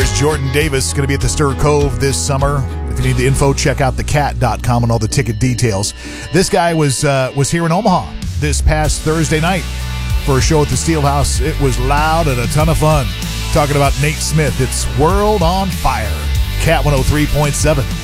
There's Jordan Davis going to be at the Stir Cove this summer. If you need the info, check out thecat.com and all the ticket details. This guy was here in Omaha this past Thursday night for a show at the Steelhouse. It was loud and a ton of fun. Talking about Nate Smith. It's World on Fire. Cat 103.7.